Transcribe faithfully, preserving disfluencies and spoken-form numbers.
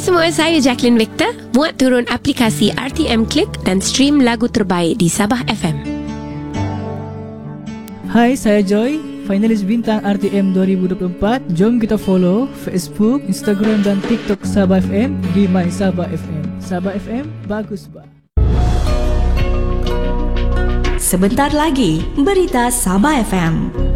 semua, saya Jacqueline Victor. Muat turun aplikasi R T M Click dan stream lagu terbaik di Sabah F M. Hai, saya Joy, finalis bintang R T M dua ribu dua puluh empat. Jom kita follow Facebook, Instagram dan TikTok Sabah F M di My Sabah F M. Sabah F M, bagus bah. Sebentar lagi, berita Sabah F M.